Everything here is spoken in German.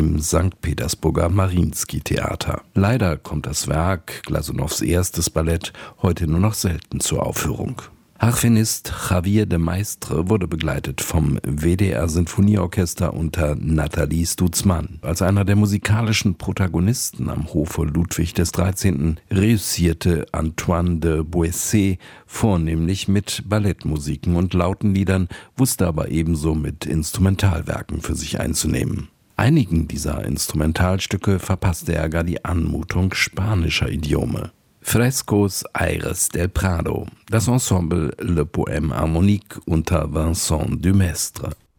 im St. Petersburger Mariinski-Theater. Leider kommt das Werk, Glasunows erstes Ballett, heute nur noch selten zur Aufführung. Harfenist Javier de Maistre wurde begleitet vom WDR-Sinfonieorchester unter Nathalie Stutzmann. Als einer der musikalischen Protagonisten am Hofe Ludwig XIII. Reüssierte Antoine de Boissé vornehmlich mit Ballettmusiken und lauten Liedern, wusste aber ebenso mit Instrumentalwerken für sich einzunehmen. Einigen dieser Instrumentalstücke verpasste er gar die Anmutung spanischer Idiome. Frescos Aires del Prado, das Ensemble Le Poème Harmonique unter Vincent Dumestre.